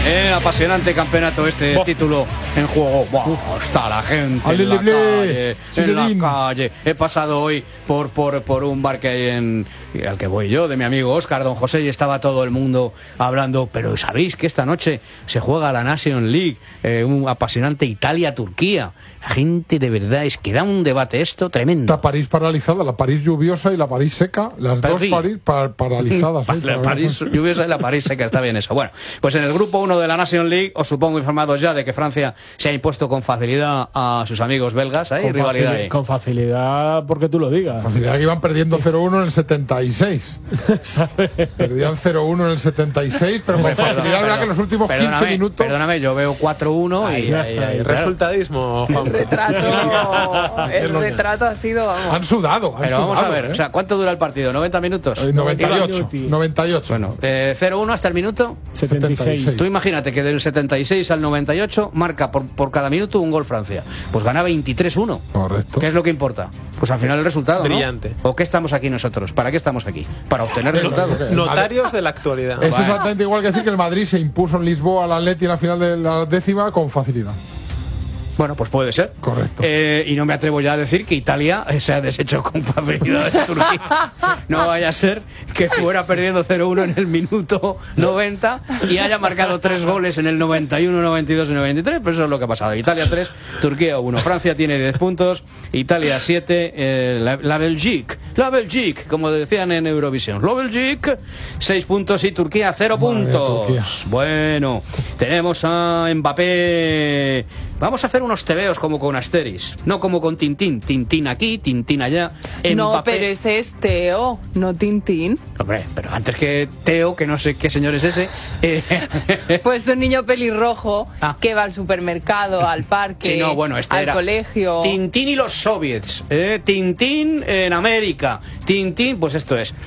Apasionante campeonato título en juego. Buah, está la gente en la calle. He pasado hoy por un bar que hay al que voy yo, de mi amigo Óscar, don José, y estaba todo el mundo hablando. Pero ¿sabéis que esta noche se juega la Nation League? Un apasionante Italia-Turquía. La gente de verdad es que da un debate esto tremendo. Está París paralizada, la París lluviosa y la París seca, las dos sí. París paralizadas. La París lluviosa y la París seca, está bien eso. Bueno, pues en el grupo 1 de la Nation League os supongo informados ya de que Francia se ha impuesto con facilidad a sus amigos belgas. ¿Hay rivalidad ahí? Con facilidad porque tú lo digas. Facilidad que iban perdiendo 0-1 en el 76. Perdían 0-1 en el 76, pero con facilidad, verdad que en los últimos 15 minutos... Perdóname, yo veo 4-1 y resultadismo, Juan. El retrato ha sido... Han sudado. Pero vamos a ver, o sea, ¿cuánto dura el partido? ¿90 minutos? 98. Bueno, 0-1 hasta el minuto 76. Tú imagínate que del 76 al 98 marca por cada minuto un gol Francia. Pues gana 23-1. Correcto. ¿Qué es lo que importa? Pues al final el resultado, brillante. ¿no? ¿O qué estamos aquí nosotros? ¿Para qué estamos aquí? Para obtener resultados. Notarios de la actualidad. Es exactamente igual que decir que el Madrid se impuso en Lisboa al Atleti en la final de la 10ª con facilidad. Bueno, pues puede ser. Correcto. Y no me atrevo ya a decir que Italia se ha deshecho con facilidad de Turquía. No vaya a ser que fuera perdiendo 0-1 en el minuto 90 y haya marcado 3 goles en el 91, 92 y 93. Pero eso es lo que ha pasado. Italia 3, Turquía 1. Francia tiene 10 puntos, Italia 7, la Belgique, como decían en Eurovisión. La Belgique, 6 puntos y Turquía 0 puntos. Bueno, tenemos a Mbappé. Vamos a hacer unos tebeos como con Asteris, no como con Tintín. Tintín aquí, Tintín allá. No, pero ese es Teo, no Tintín. Hombre, pero antes que Teo, que no sé qué señor es ese. Pues un niño pelirrojo que va al supermercado, al parque, sí, no, bueno, al colegio. Tintín y los soviets. Tintín en América. Tintín, pues esto es.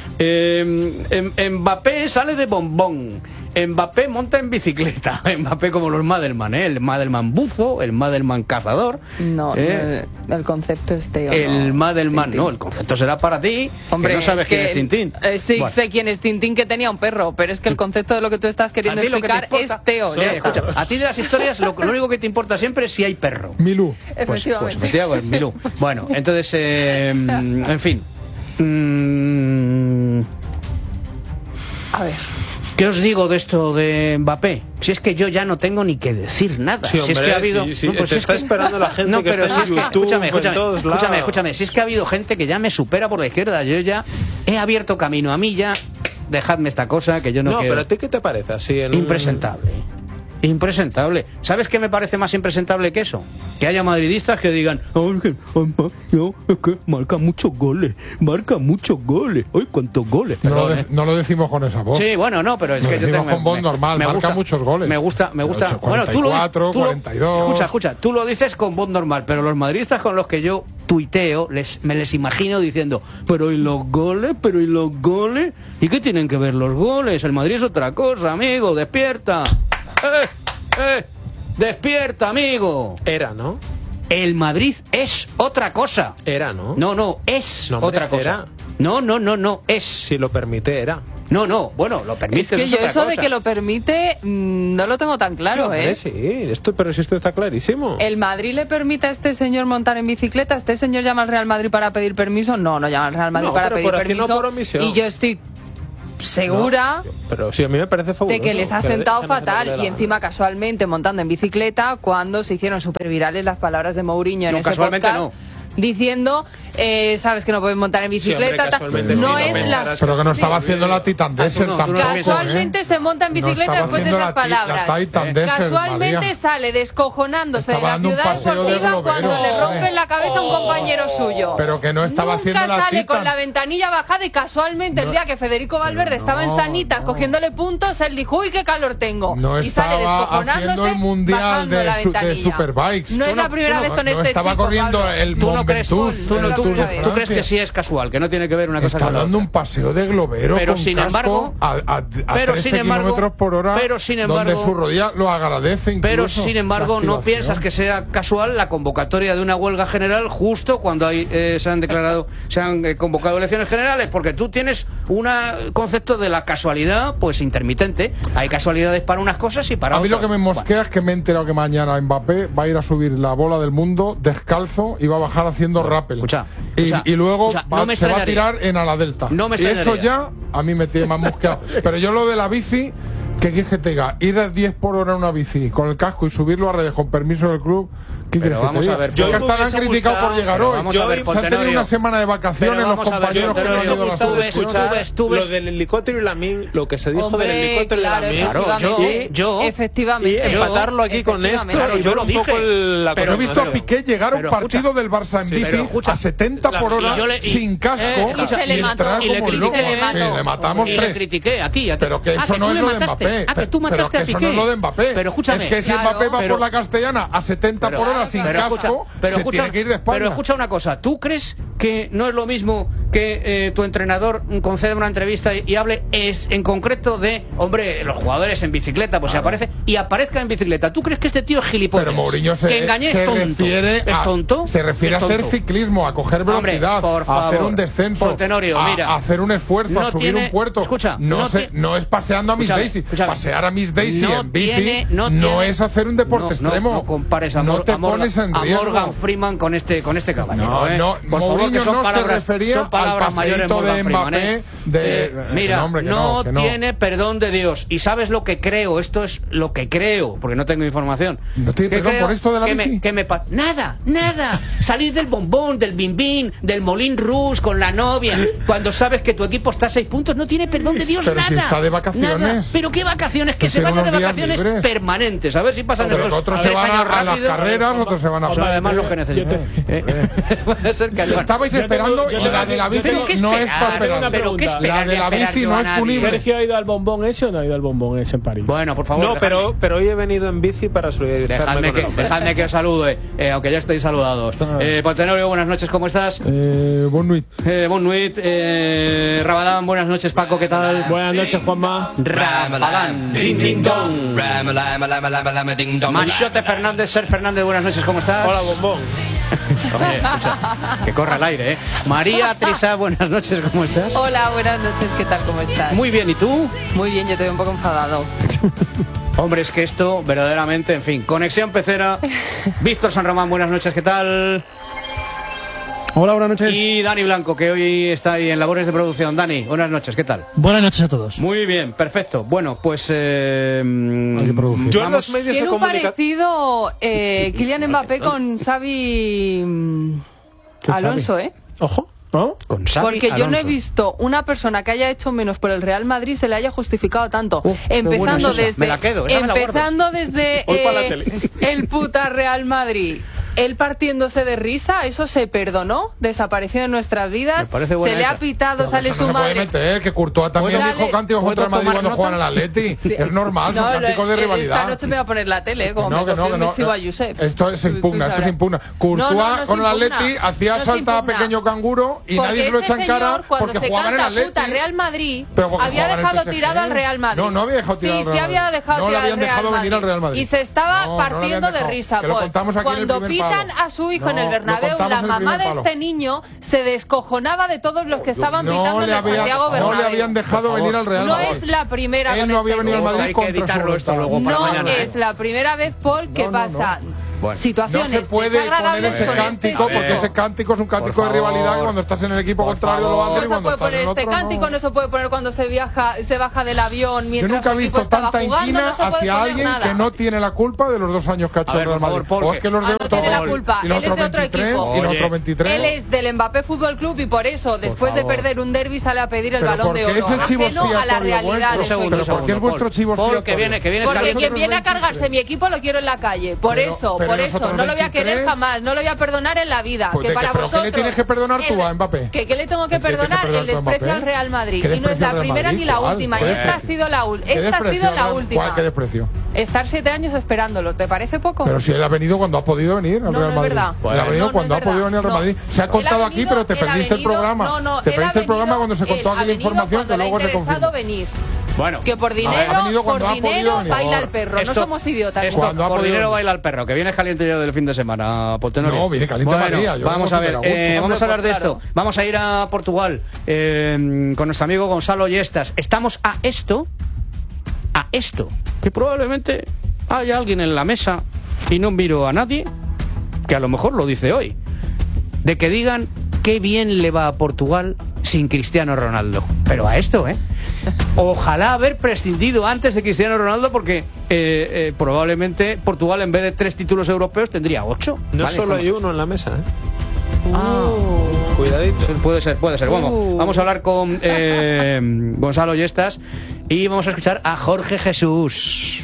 Mbappé sale de bombón. Mbappé monta en bicicleta. Mbappé como los Madelman, el Madelman buzo, el Madelman cazador. No, el concepto es Teo. El Madelman, no, el concepto será para ti. Hombre, que no sabes quién es Tintín. Sí, bueno. Sé quién es Tintín, que tenía un perro, pero es que el concepto de lo que tú estás queriendo explicar es Teo. Sí, escucha, a ti de las historias lo único que te importa siempre es si hay perro. Milú. Pues efectivamente, Milú. Bueno, entonces, en fin. A ver. ¿Qué os digo de esto de Mbappé? Si es que yo ya no tengo ni que decir nada. Sí, hombre, si es que ha habido... no, pues te está esperando la gente que está en YouTube, escúchame. Si es que ha habido gente que ya me supera por la izquierda. Yo ya he abierto camino. A mí ya... Dejadme esta cosa que yo no quiero. No, pero ¿a ti qué te parece? Así impresentable. Impresentable. ¿Sabes qué me parece más impresentable que eso? Que haya madridistas que digan: es que marca muchos goles. ¡Ay, cuántos goles! No lo decimos con esa voz. Sí, bueno, no, pero es que yo tengo con voz normal, marca muchos goles. Me gusta. 8, 44, bueno, tú lo 42. Escucha, tú lo dices con voz normal, pero los madridistas con los que yo tuiteo, me les imagino diciendo: pero ¿y los goles? ¿Y qué tienen que ver los goles? El Madrid es otra cosa, amigo, despierta. Despierta, amigo. Era, ¿no? El Madrid es otra cosa. Era, ¿no? No, es otra cosa. Era. No, es. Si lo permite, era. No, bueno, lo permite. Es que yo eso de que lo permite no lo tengo tan claro, sí, hombre, sí, pero si esto está clarísimo. ¿El Madrid le permite a este señor montar en bicicleta? ¿Este señor llama al Real Madrid para pedir permiso? No llama al Real Madrid para pedir permiso. Por omisión. Y yo estoy segura pero sí, a mí me parece fabuloso, de que les ha sentado fatal, y encima casualmente montando en bicicleta cuando se hicieron súper virales las palabras de Mourinho en ese podcast diciendo sabes que no puedes montar en bicicleta, pero que no estaba haciendo la Titan Desert tampoco, casualmente se monta en bicicleta después de esas palabras, casualmente sale descojonándose de la ciudad deportiva cuando le rompen la cabeza a un compañero suyo, pero que no estaba haciendo la Titan. Nunca sale con la ventanilla bajada, y casualmente el día que Federico Valverde estaba en Sanitas cogiéndole puntos, él dijo: uy, qué calor tengo, y sale descojonándose el mundial bajando la ventanilla. de Superbikes. No es la primera vez con este chico, estaba corriendo el Mont ¿Tú crees que sí es casual, que no tiene que ver una cosa con la otra? Está dando un paseo de globero pero con sin casco embargo, a 13 kilómetros por hora, donde su rodilla lo agradece incluso. Pero sin embargo, no piensas que sea casual la convocatoria de una huelga general justo cuando se han convocado elecciones generales, porque tú tienes un concepto de la casualidad pues intermitente. Hay casualidades para unas cosas y para otras. A mí lo que me mosquea es que me he enterado que mañana Mbappé va a ir a subir la bola del mundo descalzo y va a bajar haciendo rappel. Y luego se va a tirar en ala delta. No me y eso extrañaría. ya a mí me tiene más mosqueado. Pero yo lo de la bici, ¿qué quieres que te diga? Ir a 10 por hora en una bici con el casco y subirlo a redes con permiso del club. ¿Qué quieres que te diga? ver, yo estarán criticado por llegar hoy. Se han tenido una semana de vacaciones los compañeros que no han ido a la selección. Lo del helicóptero y Lamine, lo que se dijo del helicóptero y Lamine. Yo efectivamente. Y empatarlo aquí con esto. Yo lo dije. Pero he visto a Piqué llegar a un partido del Barça en bici a 70 por hora sin casco y se le mató. Le matamos y 3. le critiqué aquí. Pero que eso no es lo de Mbappé. Pero que eso no es lo de Mbappé. Pero escúchame. Es que si Mbappé va por la Castellana a 70 por hora sin casco, se tiene que ir de España. Pero escucha una cosa, ¿tú crees que no es lo mismo que tu entrenador conceda una entrevista y hable en concreto de, hombre, los jugadores en bicicleta, pues se aparece y aparezca en bicicleta? ¿Tú crees que este tío es gilipollas? Pero Mourinho que engañé es tonto. ¿Es tonto? Se refiere a hacer ciclismo, a coger velocidad, a hacer un descenso, a hacer un esfuerzo, a subir un puerto. Escucha, no es paseando a Miss Daisy. Pasear a Miss Daisy en bici no es hacer un deporte extremo. No compares a Morgan Freeman con este caballero. Por favor, que son palabras mayores en Morgan Freeman. Mira, no tiene perdón de Dios. ¿Y sabes lo que creo? Esto es lo que creo, porque no tengo información. ¿No tiene perdón por esto de la bici? Nada. Salir del bombón, del bimbín, del Molín Rouge con la novia, cuando sabes que tu equipo está a 6 puntos, no tiene perdón de Dios. Pero nada. Si está de vacaciones. Nada. Pero qué vacaciones, que se vaya de vacaciones permanentes. A ver si pasan estos otros se van a las carreras, otros se van a... Son además los que necesitan. Puede ser que estabais esperando y la de la bici no es para esperar. Pero qué esperar. La de la bici no es punible. ¿Sergio ha ido al bombón ese o no ha ido al bombón ese en París? Bueno, por favor. No, pero hoy he venido en bici para solidarizarme con el hombre. Dejadme que os salude, aunque ya estéis saludados. Tenorio, buenas noches, ¿cómo estás? Bon nuit. Bon nuit. Rabadán, buenas noches, Paco, ¿qué tal? Buenas noches, Juanma. Rabadán, ding ding dong. Machote Fernández, Ser Fernández, buenas noches, ¿cómo estás? Hola, bombón. Oye, escucha, que corra al aire, ¿eh? María Trisa, buenas noches, ¿cómo estás? Hola, buenas noches, ¿qué tal? ¿Cómo estás? Muy bien, ¿y tú? Muy bien, yo te veo un poco enfadado. Hombre, es que esto verdaderamente, en fin. Conexión Pecera. Víctor San Román, buenas noches, ¿qué tal? Hola, buenas noches. Y Dani Blanco, que hoy está ahí en labores de producción. Dani, buenas noches, ¿qué tal? Buenas noches a todos. Muy bien, perfecto. Bueno, pues... yo en los medios de comunicación... Tiene un parecido Kylian Mbappé con Xavi Alonso, ¿eh? Ojo. ¿No? Con Xavi Porque Alonso. yo no he visto una persona que haya hecho menos por el Real Madrid se le haya justificado tanto. Empezando desde, me la quedo, empezando desde el puta Real Madrid. Él partiéndose de risa, eso se perdonó, desapareció de nuestras vidas, se le ha pitado, sale su madre. No se puede meter, que Courtois también dijo cánticos contra el Madrid cuando juegan al Atleti. Sí. Es normal, son cánticos de rivalidad. Esta noche me va a poner la tele, como me chivo a Josep. Esto se impugna, Courtois con el Atleti hacía saltar a pequeño canguro y nadie se lo echa en cara porque jugaba en el Atleti. Puta Real Madrid había dejado tirado al Real Madrid. No había dejado tirado al Real Madrid. Sí, había dejado tirado al Real Madrid. Y se estaba partiendo de risa. Cuando pitan a su hijo en el Bernabéu, la mamá de este niño se descojonaba de todos los que estaban pitando en el Santiago Bernabéu. No le habían dejado venir al Real Madrid. No es la primera vez. Él no había venido al Madrid contra su No es la primera vez, Paul, que pasa. Bueno, situaciones no se puede poner ese cántico porque ese cántico es un cántico de rivalidad. Cuando estás en el equipo contrario lo haces. No se puede poner este cántico, no se puede poner cuando se baja del avión mientras yo nunca he visto tanta inquina hacia alguien que no tiene la culpa de los 2 años que ha hecho el Real Madrid. O es que los de no tiene la culpa, él es de otro equipo. Y los otros 23. Él es del Mbappé Fútbol Club y por eso, después de perder un derbi, sale a pedir el Balón de Oro. Es el chivo a la realidad. Pero ¿por qué es vuestro chivo expiatorio? Porque quien viene a cargarse mi equipo lo quiero en la calle. Por eso por eso, no lo voy a querer jamás, no lo voy a perdonar en la vida. Pues que para ¿pero vosotros, qué le tienes que perdonar tú a Mbappé? ¿Qué le tengo que perdonar? El desprecio al Real Madrid. Y no es la primera ni la última. Y esta ha sido la última. ¿Cuál? ¿Qué desprecio? Estar 7 años esperándolo, ¿te parece poco? Pero si él ha venido cuando ha podido venir al Real Madrid. Él ha venido cuando ha podido venir al Real Madrid. Se ha contado aquí, pero te perdiste el programa. Te perdiste el programa cuando se contó aquella información que luego se confirmó. Bueno, que por dinero baila el perro. No somos idiotas. Por dinero baila el perro, que vienes caliente ya del fin de semana, Potenorio. No, viene caliente María. Vamos a ver, vamos a hablar de esto. Vamos a ir a Portugal con nuestro amigo Gonzalo Yestas. Estamos a esto, que probablemente haya alguien en la mesa, y no miro a nadie, que a lo mejor lo dice hoy, de que digan qué bien le va a Portugal sin Cristiano Ronaldo. Pero a esto, ojalá haber prescindido antes de Cristiano Ronaldo, porque probablemente Portugal, en vez de 3 títulos europeos, tendría 8. No solo hay uno en la mesa, Cuidadito. Puede ser. Vamos a hablar con Gonzalo Yestas y vamos a escuchar a Jorge Jesús.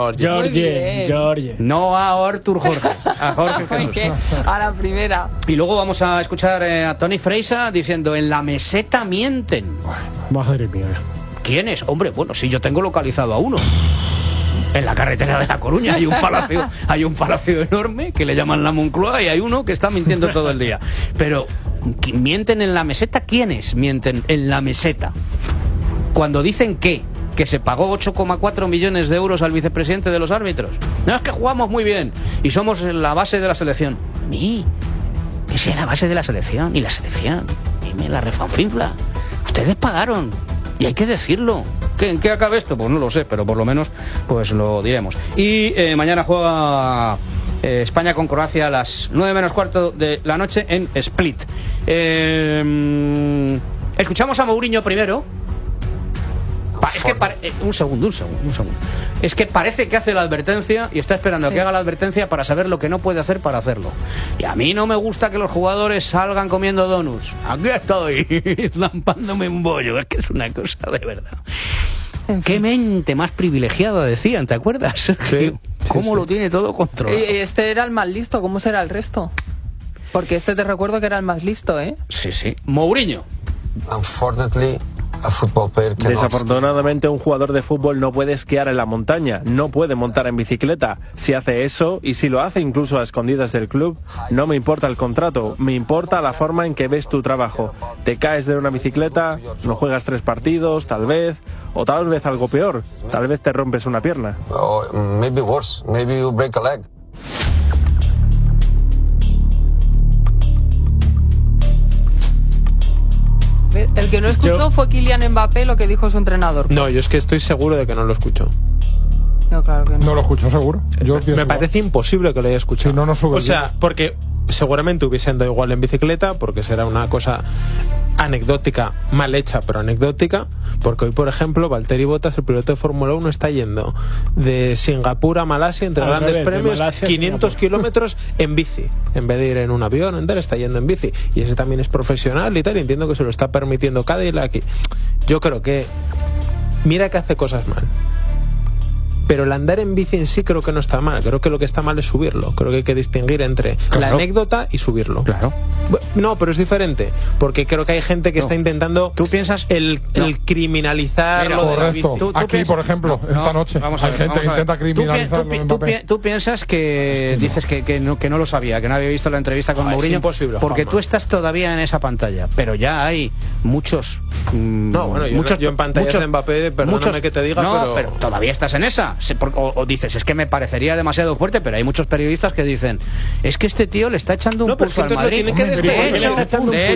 Jorge. No a Artur Jorge, a Jorge Jesús. A la primera. Y luego vamos a escuchar a Toni Freisa diciendo: en la meseta mienten. Madre mía. ¿Quién es? Hombre, bueno, sí, yo tengo localizado a uno. En la carretera de La Coruña hay un palacio enorme que le llaman la Moncloa, y hay uno que está mintiendo todo el día. Pero ¿mienten en la meseta? ¿Quiénes mienten en la meseta? Cuando dicen que se pagó 8,4 millones de euros al vicepresidente de los árbitros. No, es que jugamos muy bien y somos la base de la selección. Que sea la base de la selección. Y la selección, dime, la refanfinfla. Ustedes pagaron y hay que decirlo. ¿En qué acaba esto? Pues no lo sé, pero por lo menos pues lo diremos. Y mañana juega España con Croacia a las 9:15 de la noche en Split. Escuchamos a Mourinho primero. Un segundo. Es que parece que hace la advertencia y está esperando a que haga la advertencia para saber lo que no puede hacer para hacerlo. Y a mí no me gusta que los jugadores salgan comiendo donuts. Aquí estoy, lampándome un bollo. Es que es una cosa de verdad. Qué mente más privilegiada, decían, ¿te acuerdas? Sí, ¿Cómo lo tiene todo controlado? Este era el más listo, ¿cómo será el resto? Porque te recuerdo que era el más listo, ¿eh? Sí. Mourinho. Desafortunadamente, un jugador de fútbol no puede esquiar en la montaña, no puede montar en bicicleta. Si hace eso, y si lo hace incluso a escondidas del club, no me importa el contrato, me importa la forma en que ves tu trabajo. Te caes de una bicicleta, no juegas 3 partidos, tal vez algo peor, tal vez te rompes una pierna. Maybe worse, maybe you break a leg. El que no escuchó fue Kylian Mbappé, lo que dijo su entrenador. No, yo es que estoy seguro de que no lo escuchó. No, claro que no. No lo escuchó seguro. Me parece imposible que lo haya escuchado. O sea, porque seguramente hubiese andado igual en bicicleta, porque será una cosa anecdótica, mal hecha, pero anecdótica, porque hoy, por ejemplo, Valtteri Bottas, el piloto de Fórmula 1, está yendo de Singapur a Malasia, entre grandes premios, 500 kilómetros en bici, en vez de ir en un avión, está yendo en bici, y ese también es profesional y tal, y entiendo que se lo está permitiendo Cadillac. Yo creo que, mira que hace cosas mal, pero el andar en bici en sí creo que no está mal. Creo que lo que está mal es subirlo. Creo que hay que distinguir entre la anécdota y subirlo. Claro. No, pero es diferente, porque creo que hay gente que está intentando. ¿Tú piensas el criminalizar lo de la bici? Aquí, por ejemplo, esta noche hay gente que intenta criminalizarlo. ¿Tú piensas que dices que no lo sabía, que no había visto la entrevista con Mourinho? Es imposible, porque tú estás todavía en esa pantalla, pero ya hay muchos. Yo en pantallas de Mbappé, perdóname que te diga, pero todavía estás en esa. O dices, es que me parecería demasiado fuerte, pero hay muchos periodistas que dicen, es que este tío le está echando un pulso al Madrid. De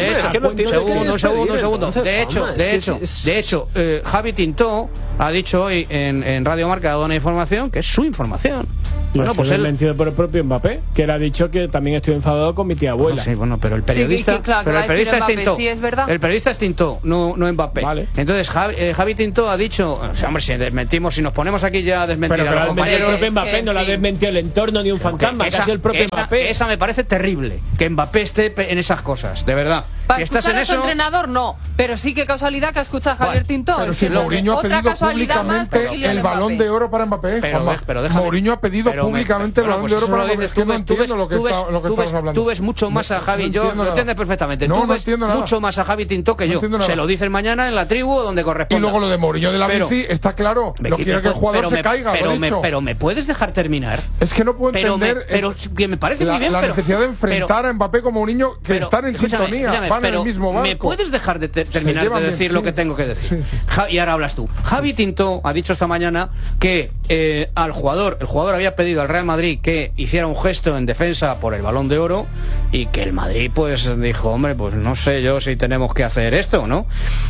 hecho, Javi Tintó ha dicho hoy en Radio Marca, ha dado una información que es su información. Bueno, pues él mentido por el propio Mbappé, que él ha dicho que también estoy enfadado con mi tía abuela. Sí, bueno, pero el periodista, el periodista es Tintó, no Mbappé. Vale. Entonces Javi Tintó ha dicho, hombre, si desmentimos, si nos ponemos aquí ya a desmentir a los compañeros. Pero Mbappé no la desmentió el entorno ni un fantasma, que ha sido el propio Mbappé. Esa me parece terrible, que Mbappé esté en esas cosas, de verdad. Para escuchar a su entrenador, no, pero sí que casualidad que escucha a Javier Tintó. Pero si Mourinho ha pedido públicamente el Balón de Oro para Mbappé. Pero déjame. Mourinho ha pedido públicamente el Balón de Oro para Mbappé. Es que no entiendo lo que estamos hablando. Tú ves mucho más a Javi, yo lo entiendes perfectamente. Tú ves mucho más a Javi Tinto que yo. Se lo dices mañana en la tribu donde corresponde. Y luego lo de Mourinho de la bici, está claro. No quiere que el jugador se caiga, pero me puedes dejar terminar. Es que no puedo entender que me parece muy bien, la necesidad de enfrentar a Mbappé como un niño que están en sintonía, van en el mismo barco. ¿Me puedes dejar de terminar de decir lo que tengo que decir? Y ahora hablas tú. Javi Tinto ha dicho esta mañana que el jugador había pedido al Real Madrid que hiciera un gesto en defensa por el Balón de Oro y que el Madrid pues dijo, hombre, pues no sé yo si tenemos que hacer esto, ¿no?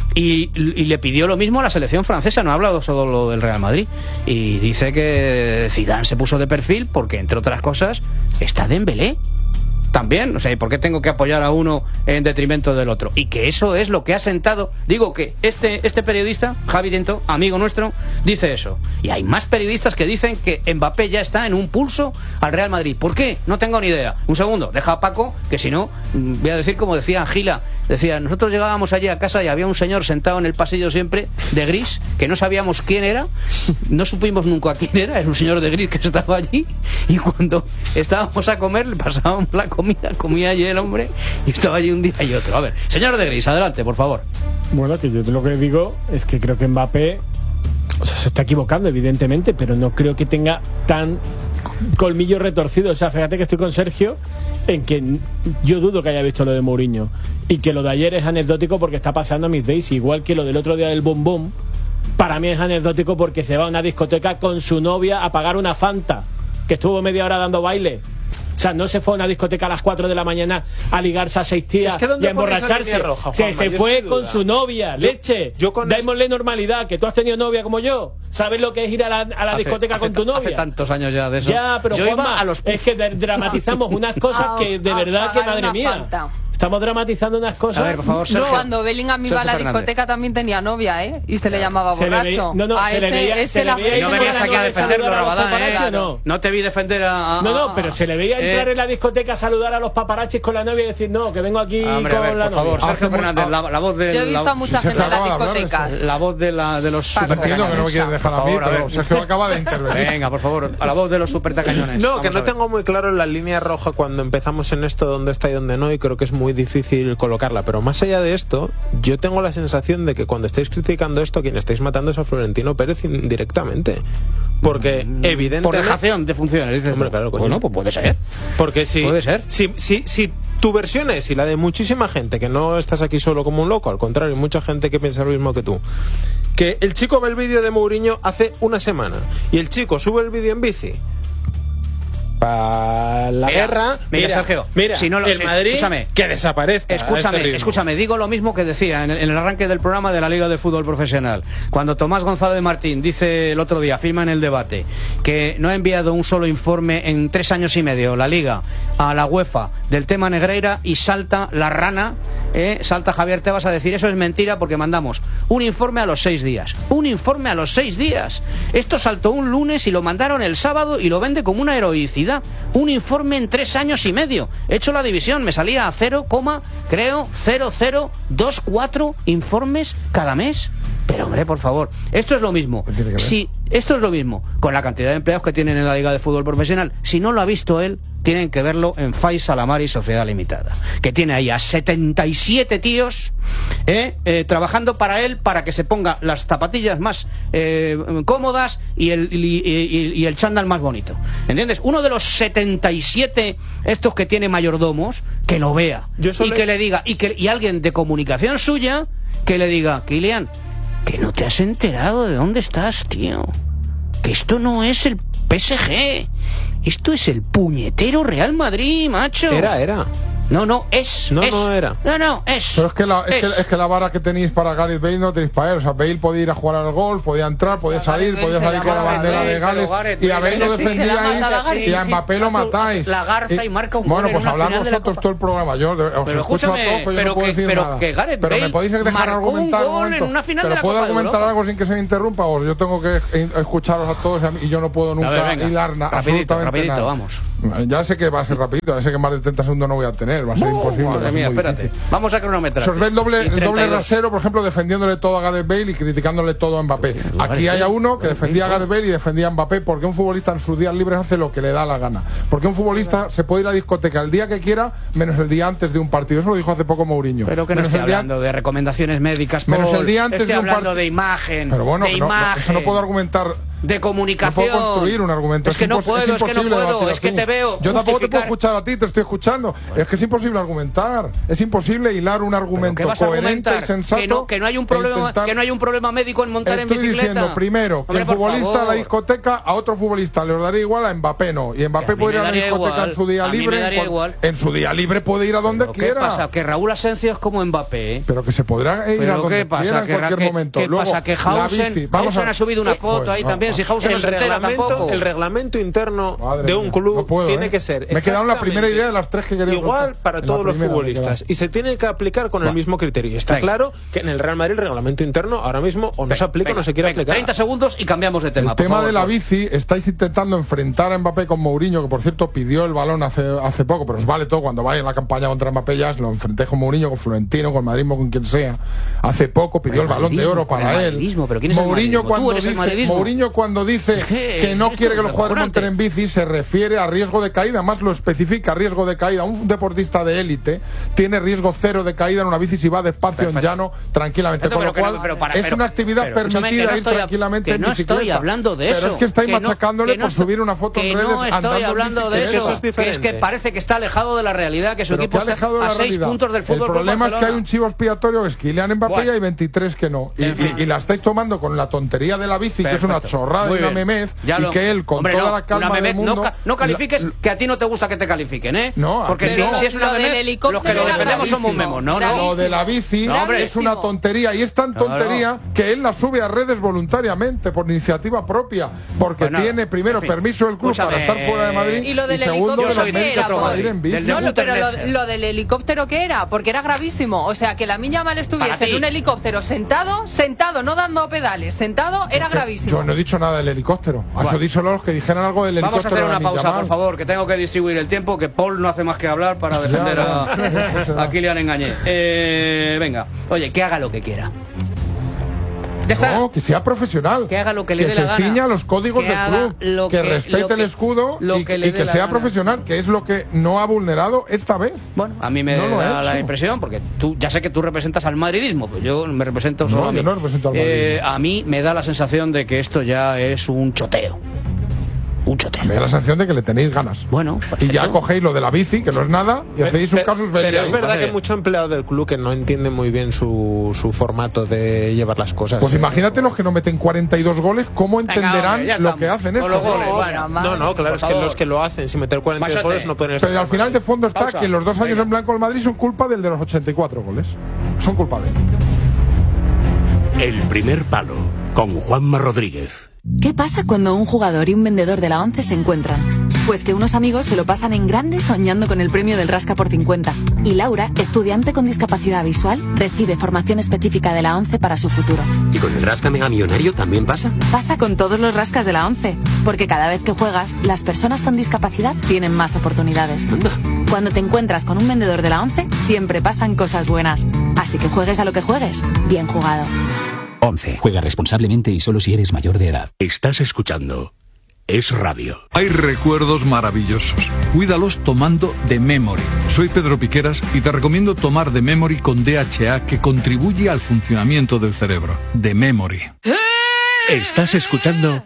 Y le pidió lo mismo a la selección francesa, no ha hablado solo lo del Real Madrid, y dice que Zidane se puso de perfil porque, entre otras cosas, está Dembélé también, o sea, ¿por qué tengo que apoyar a uno en detrimento del otro? Y que eso es lo que ha sentado. Digo que este periodista, Javi Tinto, amigo nuestro, dice eso. Y hay más periodistas que dicen que Mbappé ya está en un pulso al Real Madrid. ¿Por qué? No tengo ni idea. Un segundo, deja a Paco, que si no, voy a decir como decía Gila. Decía, nosotros llegábamos allí a casa y había un señor sentado en el pasillo siempre, de gris, que no sabíamos quién era, no supimos nunca quién era un señor de gris que estaba allí, y cuando estábamos a comer, le pasábamos la comía allí el hombre, y estaba allí un día y otro. A ver, señor de gris, adelante, por favor. Bueno, que yo lo que digo es que creo que Mbappé, o sea, se está equivocando, evidentemente, pero no creo que tenga tan colmillo retorcido. O sea, fíjate que estoy con Sergio en que yo dudo que haya visto lo de Mourinho, y que lo de ayer es anecdótico porque está pasando a mis days, igual que lo del otro día del boom boom. Para mí es anecdótico porque se va a una discoteca con su novia a pagar una Fanta, que estuvo media hora dando baile. O sea, no se fue a una discoteca a las 4 de la mañana a ligarse a 6 tías y a emborracharse. Roja, se fue con su novia, leche. Démosle normalidad, que tú has tenido novia como yo. ¿Sabes lo que es ir a la discoteca con tu novia? Hace tantos años ya de eso. Ya, pero Juanma, es que dramatizamos unas cosas que de verdad que, madre mía. Estamos dramatizando unas cosas. A ver, por favor, Sergio. Cuando Bellingham iba a la discoteca también tenía novia, ¿eh? Y se le llamaba borracho. No me veías aquí a defenderlo, Rabadán, no te vi defender a... No, pero se le veía entrar en la discoteca a saludar a los paparachis con la novia y decir, no, que vengo aquí con la novia. Por favor, Sergio Fernández, la voz de... Yo he visto a mucha gente en las discotecas. La voz de los supertacañones. Que no me quieres dejar a mí, pero Sergio acaba de intervenir. Venga, por favor, a la voz de los supertacañones. No, que no tengo muy claro la línea roja cuando empezamos en esto, dónde está y dónde no, y creo que es muy difícil colocarla, pero más allá de esto, yo tengo la sensación de que cuando estáis criticando esto, quien estáis matando es a Florentino Pérez indirectamente, porque evidentemente... Por dejación de funciones, dices. Hombre, claro, coño. Bueno, pues puede ser. Porque si, puede ser. Si tu versión es, y la de muchísima gente, que no estás aquí solo como un loco, al contrario, hay mucha gente que piensa lo mismo que tú, que el chico ve el vídeo de Mourinho hace una semana, y el chico sube el vídeo en bici para la guerra. Mira, Sergio, si no el Madrid que desaparezca. Escúchame, digo lo mismo que decía en el arranque del programa de la Liga de Fútbol Profesional. Cuando Tomás González de Martín dice el otro día, afirma en el debate, que no ha enviado un solo informe en 3 años y medio la Liga a la UEFA del tema Negreira, y salta la rana, salta Javier Tebas a decir eso es mentira porque mandamos un informe a los 6 días. Un informe a los 6 días. Esto saltó un lunes y lo mandaron el sábado y lo vende como una heroicidad. Un informe en 3 años y medio. He hecho la división, me salía a 0,0024 informes cada mes. Pero hombre, por favor, esto es lo mismo. Esto es lo mismo con la cantidad de empleados que tienen en la Liga de Fútbol Profesional. Si no lo ha visto él, tienen que verlo en Faiz Salamari Sociedad Limitada, que tiene ahí a 77 tíos trabajando para él, para que se ponga las zapatillas más cómodas y el chándal más bonito. ¿Entiendes? Uno de los 77 estos que tiene mayordomos, que lo vea y que le diga, y alguien de comunicación suya que le diga, Kylian, que no te has enterado de dónde estás, tío. Que esto no es el PSG. Esto es el puñetero Real Madrid, macho. Era. No, es. No era. No, es. Pero es que la vara que tenéis para Gareth Bale no tenéis para él. O sea, Bale podía ir a jugar al gol, podía entrar, podía salir con la bandera de Gales, y a Bale lo defendíais y a Mbappé lo matáis. La garza y marca un gol. Bueno, pues hablamos nosotros todo el programa. Yo os escucho a todos, pero yo no puedo decir nada. Pero me podéis dejar argumentar un momento. Pero puedo argumentar algo sin que se me interrumpa, o yo tengo que escucharos a todos y yo no puedo nunca hilar absolutamente nada. Rapidito, vamos. Ya sé que va a ser rapidito, ya sé que más de 30 segundos no voy a tener, va a ser imposible. Madre mía, espérate. Difícil. Vamos a cronometrar. Se os ve el doble rasero, por ejemplo, defendiéndole todo a Gareth Bale y criticándole todo a Mbappé. Aquí hay a uno que defendía a Gareth Bale y defendía a Mbappé porque un futbolista en sus días libres hace lo que le da la gana. Porque un futbolista se puede ir a la discoteca el día que quiera, menos el día antes de un partido. Eso lo dijo hace poco Mourinho. Pero que no estoy hablando de recomendaciones médicas, menos el día antes de un partido. De imagen. Pero bueno, de imagen. Eso no puedo argumentar. De comunicación. No puedo construir un argumento. Es que no puedo, es que te veo. Yo tampoco te puedo escuchar a ti, te estoy escuchando. Es que es imposible argumentar. Es imposible hilar un argumento coherente y sensato. Que no hay un problema médico en montar en bicicleta. Estoy diciendo, primero, que el futbolista a la discoteca, a otro futbolista le daría igual, a Mbappé no. Y Mbappé puede ir a la discoteca en su día libre. En su día libre puede ir a donde quiera. ¿Qué pasa? Que Raúl Asensio es como Mbappé. Pero que se podrá ir a donde quiera en cualquier momento. ¿Qué pasa? Que Hausen ha subido una foto ahí también. Si Hausen no se entera. El reglamento interno de un club tiene que ser. Me he quedado en la primera idea de las tres que quería. Igual para todos los futbolistas y se tiene que aplicar con el mismo criterio. Está claro que en el Real Madrid el reglamento interno ahora mismo o no se aplica o no se quiere aplicar. 30 segundos y cambiamos de tema. El tema de la bici, estáis intentando enfrentar a Mbappé con Mourinho, que por cierto pidió el balón hace poco, pero os vale todo cuando vaya en la campaña contra Mbappé. Ya lo enfrenté con Mourinho, con Florentino, con Madridismo, con quien sea. Hace poco pidió el balón de oro para él. Mourinho cuando dice que no quiere que los jugadores monten en bici, se refiere a riesgo de caída, más lo especifica, riesgo de caída. Un deportista de élite tiene riesgo cero de caída en una bici si va despacio en llano, tranquilamente. Con lo cual, es una actividad permitida ir tranquilamente en bicicleta. No estoy hablando de eso. Pero es que estáis machacándole por subir una foto en redes andando no estoy hablando de eso. Es que parece que está alejado de la realidad, que su equipo está a 6 puntos del fútbol. El problema es que hay un chivo expiatorio que es Kylian Mbappé y hay 23 que no. Y la estáis tomando con la tontería de la bici, que es una chorrada y una memez, y que él con toda la calma del mundo... No califiques que a ti no te gusta que te califiquen, ¿eh? No, porque si es una memez, los que lo defendemos somos memos. No, lo de la bici es una tontería, y es tan tontería que él la sube a redes voluntariamente, por iniciativa propia, porque tiene primero permiso del club para estar fuera de Madrid, y lo del helicóptero ¿qué era? No, pero lo del helicóptero ¿qué era? Porque era gravísimo. O sea, que la Lamine Yamal estuviese en un helicóptero sentado, no dando pedales, sentado, era gravísimo. Yo no he dicho nada del helicóptero. Eso díselo los que dijeran algo del helicóptero. Vamos a hacer una pausa, por favor, que tengo que distribuir el tiempo, que Paul no hace más que hablar para defender a Kylian Mbappé. Venga, oye, que haga lo que quiera. No, que sea profesional. Que haga lo que le dé la gana. Que se ciña a los códigos del club. Que respete el escudo y que sea profesional, que es lo que no ha vulnerado esta vez. Bueno, a mí me da la impresión, porque ya sé que tú representas al madridismo, pues yo me represento solo a mí. Yo no represento al madridismo. A mí me da la sensación de que esto ya es un choteo. Me da la sensación de que le tenéis ganas. Bueno, perfecto. Y ya cogéis lo de la bici, que no es nada, y hacéis un casus belli. Pero es verdad que hay mucho empleado del club que no entiende muy bien su formato de llevar las cosas. Pues imagínate los que no meten 42 goles, ¿cómo entenderán lo que hacen eso? No, claro, es que los que lo hacen sin meter 42 goles no pueden estar. Pero al final de fondo está que los 2 años en blanco del Madrid son culpa del de los 84 goles. Son culpa de él. El primer palo, con Juanma Rodríguez. ¿Qué pasa cuando un jugador y un vendedor de la ONCE se encuentran? Pues que unos amigos se lo pasan en grande soñando con el premio del Rasca por 50. Y Laura, estudiante con discapacidad visual, recibe formación específica de la ONCE para su futuro. ¿Y con el Rasca Mega Millonario también pasa? Pasa con todos los rascas de la ONCE. Porque cada vez que juegas, las personas con discapacidad tienen más oportunidades. Anda. Cuando te encuentras con un vendedor de la ONCE, siempre pasan cosas buenas. Así que juegues a lo que juegues, bien jugado. 11. Juega responsablemente y solo si eres mayor de edad. Estás escuchando Es Radio. Hay recuerdos maravillosos. Cuídalos tomando The Memory. Soy Pedro Piqueras y te recomiendo tomar The Memory con DHA, que contribuye al funcionamiento del cerebro. The Memory. Estás escuchando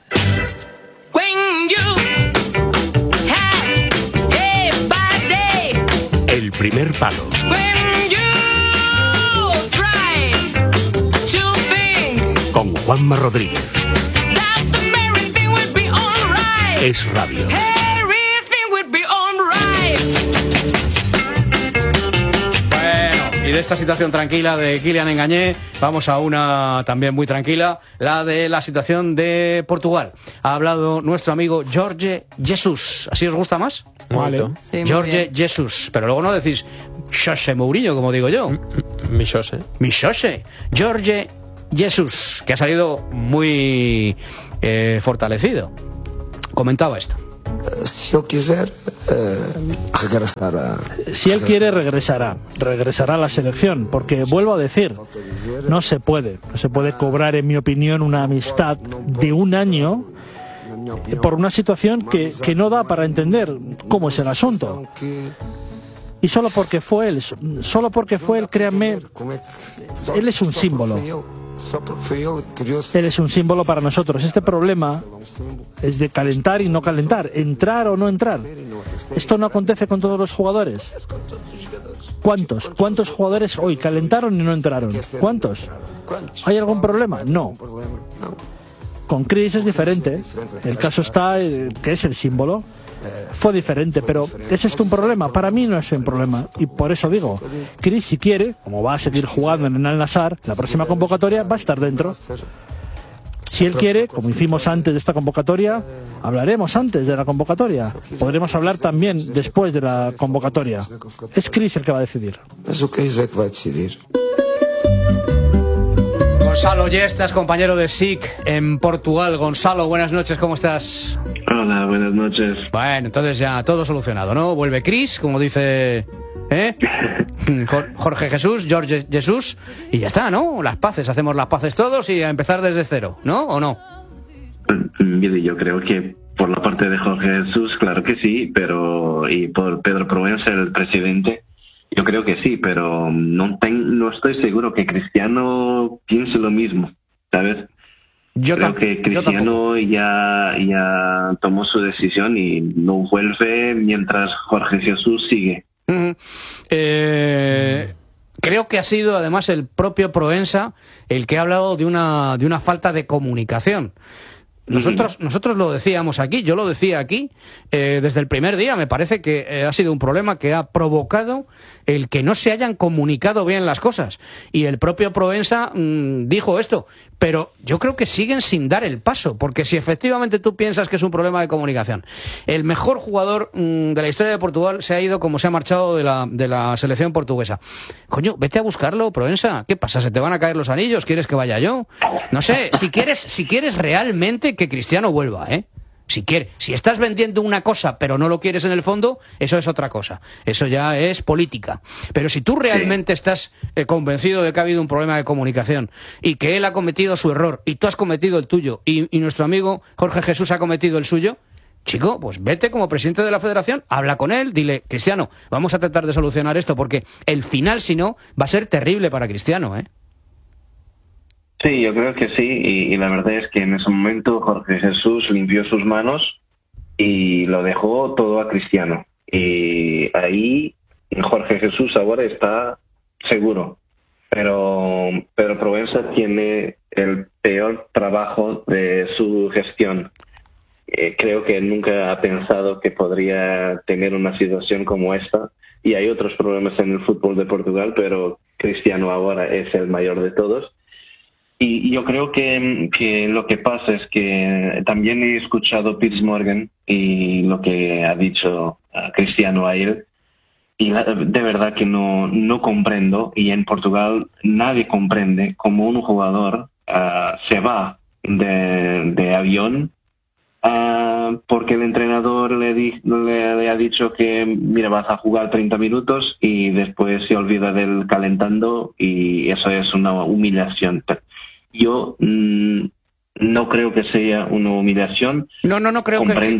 El primer palo. Con Juanma Rodríguez. Es Radio. Bueno, y de esta situación tranquila de Kylian Mbappé vamos a una también muy tranquila, la de la situación de Portugal. Ha hablado nuestro amigo Jorge Jesus. ¿Así os gusta más? Vale. Sí, Jorge Jesus. Pero luego no decís José Mourinho, como digo yo. Mi José. Jorge Jesus, que ha salido muy fortalecido. Comentaba esto. Si él quiere, regresará a la selección, porque vuelvo a decir, no se puede cobrar, en mi opinión, una amistad de un año por una situación que no da para entender cómo es el asunto. Y solo porque fue él, créanme, él es un símbolo. Él es un símbolo para nosotros. Este problema es de calentar y no calentar, entrar o no entrar. Esto no acontece con todos los jugadores. ¿Cuántos jugadores hoy calentaron y no entraron? ¿Cuántos? ¿Hay algún problema? No. Con Chris es diferente. El caso está que es el símbolo. Fue diferente, pero ¿es esto un problema? Para mí no es un problema, y por eso digo, Chris, si quiere, como va a seguir jugando en el Al-Nassr, la próxima convocatoria va a estar dentro. Si él quiere, como hicimos antes de esta convocatoria, hablaremos antes de la convocatoria, podremos hablar también después de la convocatoria. Es Chris el que va a decidir. Gonzalo Yestas, compañero de SIC en Portugal. Gonzalo, buenas noches, ¿cómo estás? Hola, buenas noches. Bueno, entonces ya todo solucionado, ¿no? Vuelve Chris, como dice Jorge Jesús, y ya está, ¿no? Las paces, hacemos las paces todos y a empezar desde cero, ¿no? ¿O no? Mire, yo creo que por la parte de Jorge Jesús, claro que sí, pero y por Pedro Proença, el presidente, yo creo que sí, pero no estoy seguro que Cristiano piense lo mismo, ¿sabes? Creo que Cristiano ya tomó su decisión y no vuelve mientras Jorge Jesús sigue. Creo que ha sido además el propio Proença el que ha hablado de una falta de comunicación. Nosotros lo decíamos aquí, yo lo decía aquí, desde el primer día. Me parece que ha sido un problema que ha provocado el que no se hayan comunicado bien las cosas. Y el propio Proença dijo esto, pero yo creo que siguen sin dar el paso, porque si efectivamente tú piensas que es un problema de comunicación, el mejor jugador de la historia de Portugal se ha ido como se ha marchado de la selección portuguesa. Coño, vete a buscarlo, Proença. ¿Qué pasa? ¿Se te van a caer los anillos? ¿Quieres que vaya yo? No sé, si quieres realmente que Cristiano vuelva, si estás vendiendo una cosa pero no lo quieres en el fondo, eso es otra cosa, eso ya es política. Pero si tú realmente estás convencido de que ha habido un problema de comunicación y que él ha cometido su error y tú has cometido el tuyo y nuestro amigo Jorge Jesús ha cometido el suyo, chico, pues vete como presidente de la federación, habla con él, dile, Cristiano, vamos a tratar de solucionar esto, porque el final, si no, va a ser terrible para Cristiano, Sí, yo creo que sí, y la verdad es que en ese momento Jorge Jesús limpió sus manos y lo dejó todo a Cristiano. Y ahí Jorge Jesús ahora está seguro, pero Proença tiene el peor trabajo de su gestión. Creo que nunca ha pensado que podría tener una situación como esta, y hay otros problemas en el fútbol de Portugal, pero Cristiano ahora es el mayor de todos. Y yo creo que lo que pasa es que también he escuchado Piers Morgan y lo que ha dicho Cristiano a él, y de verdad que no comprendo, y en Portugal nadie comprende cómo un jugador se va de avión porque el entrenador le ha dicho que mira, vas a jugar 30 minutos y después se olvida del calentando, y eso es una humillación. Yo no creo que sea una humillación. No creo.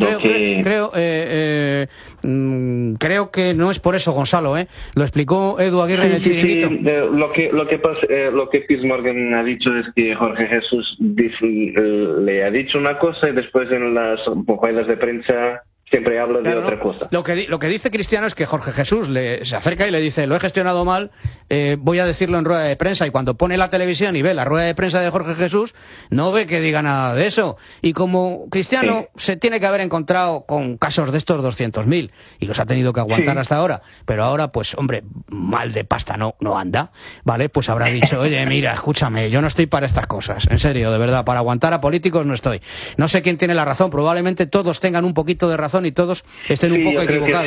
Creo que no es por eso, Gonzalo, Lo explicó Edu Aguirre en el Chiringuito. Lo que Piers Morgan ha dicho es que Jorge Jesús le ha dicho una cosa y después en las ruedas de prensa siempre habla de otra cosa. Lo que dice Cristiano es que Jorge Jesús se acerca y le dice, lo he gestionado mal, voy a decirlo en rueda de prensa, y cuando pone la televisión y ve la rueda de prensa de Jorge Jesús, no ve que diga nada de eso. Y como Cristiano se tiene que haber encontrado con casos de estos 200.000 y los ha tenido que aguantar hasta ahora, pero ahora pues hombre, mal de pasta no anda, ¿vale? Pues habrá dicho, oye, mira, escúchame, yo no estoy para estas cosas, en serio, de verdad, para aguantar a políticos no estoy. No sé quién tiene la razón, probablemente todos tengan un poquito de razón y todos estén un poco equivocados.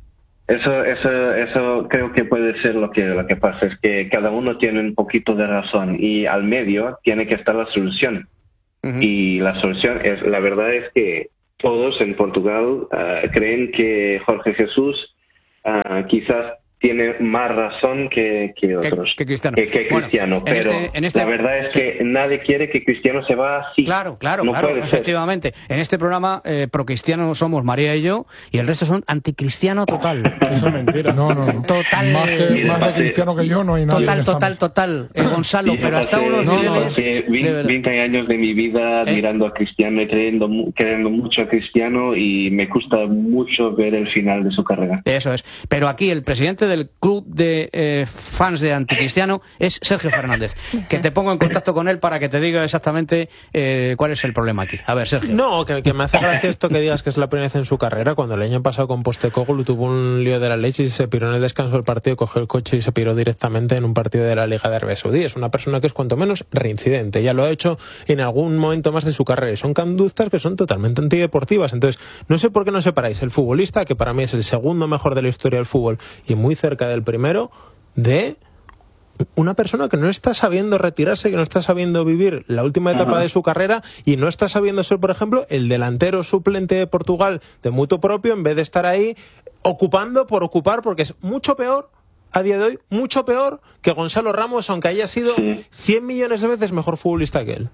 Eso creo que puede ser lo que pasa, es que cada uno tiene un poquito de razón y al medio tiene que estar la solución. Y la solución la verdad es que todos en Portugal creen que Jorge Jesús quizás tiene más razón que otros, que Cristiano. Cristiano. Pero la verdad es que nadie quiere que Cristiano se va así. Claro, efectivamente. En este programa pro-cristiano somos María y yo, y el resto son anticristiano total. Eso es mentira. No. Total. Más de cristiano que yo no hay nadie. Total. Gonzalo, pero hasta unos niveles... 20 años de mi vida admirando a Cristiano y queriendo mucho a Cristiano, y me gusta mucho ver el final de su carrera. Eso es. Pero aquí el presidente del club de fans de anticristiano es Sergio Fernández, que te pongo en contacto con él para que te diga exactamente cuál es el problema aquí. A ver, Sergio. No, que me hace gracia esto que digas que es la primera vez en su carrera, cuando el año pasado con Postecoglou tuvo un lío de la leche y se piró en el descanso del partido, cogió el coche y se piró directamente en un partido de la Liga de Arabia Saudí. Es una persona que es cuanto menos reincidente, ya lo ha hecho en algún momento más de su carrera, y son conductas que son totalmente antideportivas. Entonces, no sé por qué no separáis el futbolista, que para mí es el segundo mejor de la historia del fútbol y muy cerca del primero, de una persona que no está sabiendo retirarse, que no está sabiendo vivir la última etapa de su carrera, y no está sabiendo ser, por ejemplo, el delantero suplente de Portugal de mutuo propio, en vez de estar ahí ocupando por ocupar, porque es mucho peor a día de hoy, mucho peor que Gonzalo Ramos, aunque haya sido 100 millones de veces mejor futbolista que él.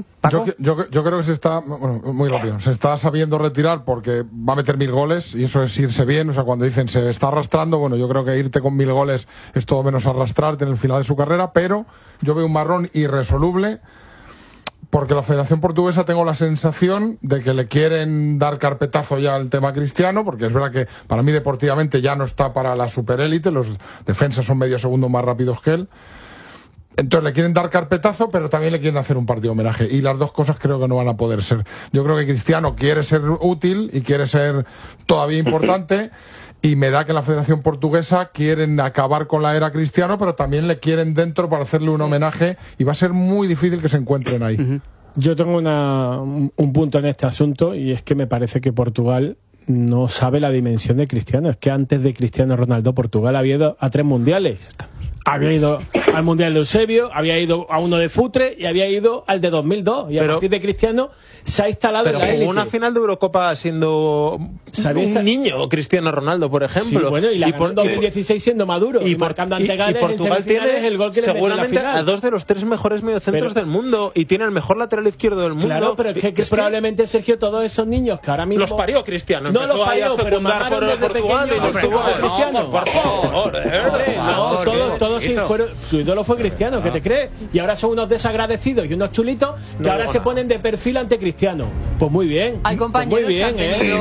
Yo creo que se está, muy rápido, se está sabiendo retirar porque va a meter 1000 goles, y eso es irse bien. O sea, cuando dicen se está arrastrando, bueno, yo creo que irte con 1000 goles es todo menos arrastrarte en el final de su carrera, pero yo veo un marrón irresoluble, porque la Federación Portuguesa, tengo la sensación de que le quieren dar carpetazo ya al tema Cristiano, porque es verdad que para mí deportivamente ya no está para la superélite, los defensas son medio segundo más rápidos que él. Entonces le quieren dar carpetazo, pero también le quieren hacer un partido homenaje, y las dos cosas creo que no van a poder ser. Yo creo que Cristiano quiere ser útil y quiere ser todavía importante, y me da que la Federación Portuguesa quieren acabar con la era Cristiano, pero también le quieren dentro para hacerle un homenaje, y va a ser muy difícil que se encuentren ahí. Yo tengo un punto en este asunto, y es que me parece que Portugal no sabe la dimensión de Cristiano. Es que antes de Cristiano Ronaldo, Portugal había ido a 3 mundiales. Había ido al Mundial de Eusebio, había ido a uno de Futre y había ido al de 2002. Y a partir de Cristiano se ha instalado en la élite. Pero jugó una final de Eurocopa siendo un niño, Cristiano Ronaldo, por ejemplo. Sí, bueno, y la ganó en 2016 siendo maduro y marcando ante Gales. Y Portugal tiene el gol que seguramente a 2 de los 3 mejores mediocentros del mundo, y tiene el mejor lateral izquierdo del mundo. Claro, pero es que probablemente, Sergio, todos esos niños que ahora mismo... Los parió Cristiano. No los parió, a fecundar por Portugal y los tuvo Cristiano. Por favor, todos su ídolo fue Cristiano, ¿qué te crees? Y ahora son unos desagradecidos y unos chulitos que ahora se ponen de perfil ante Cristiano. Pues muy bien. Hay compañeros muy bien, que han tenido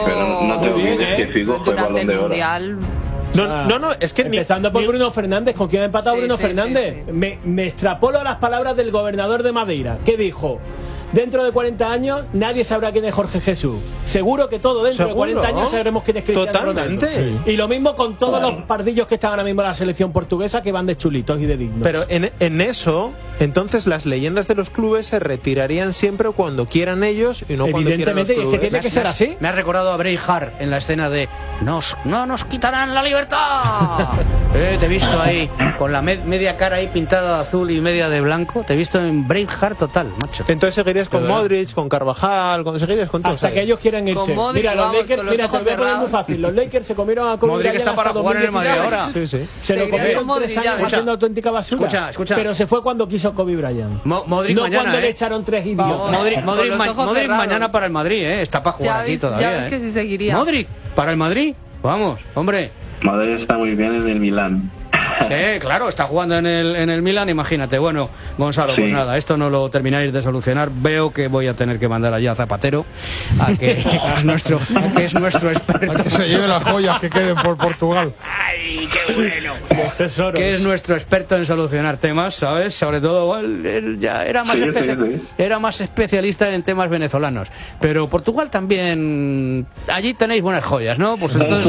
durante el Mundial. No, es que empezando por Bruno Fernández. ¿Con quién ha empatado Bruno Fernández? Sí. Me extrapolo a las palabras del gobernador de Madeira, que dijo: dentro de 40 años nadie sabrá quién es Jorge Jesús. Seguro que todo dentro de 40 años sabremos quién es Cristiano Ronaldo. Y lo mismo con todos los pardillos que están ahora mismo en la selección portuguesa, que van de chulitos y de dignos. Pero en eso, entonces las leyendas de los clubes se retirarían siempre cuando quieran ellos y no cuando quieran los clubes. Evidentemente, tiene que ser así. Me ha recordado a Braveheart en la escena de no nos quitarán la libertad. Te he visto ahí con la media cara ahí pintada de azul y media de blanco. Te he visto en Braveheart total, macho. Entonces seguirías con Modric, con Carvajal, seguirías con todos. Hasta que ellos quieran irse. Modric, mira, los Lakers, te voy a poner muy fácil. Los Lakers se comieron a Kobe Modric Bryant está para jugar en el Madrid ahora. Sí. Se lo comieron 3 años haciendo auténtica basura. Escucha. Pero se fue cuando quiso Kobe Bryant. Modric no mañana, cuando le echaron 3 idiotas. Modric mañana para el Madrid, Está para jugar aquí todavía. Ya ves que sí seguiría. Modric para el Madrid. Vamos, hombre. Madrid está muy bien en el Milán. Claro, está jugando en el Milan, imagínate. Bueno, Gonzalo, pues nada, esto no lo termináis de solucionar. Veo que voy a tener que mandar allá a Zapatero, que es nuestro experto. A que se lleve las joyas que queden por Portugal. ¡Ay, qué bueno! Que es nuestro experto en solucionar temas, ¿sabes? Sobre todo, él ya era más especialista en temas venezolanos. Pero Portugal también, allí tenéis buenas joyas, ¿no? Pues entonces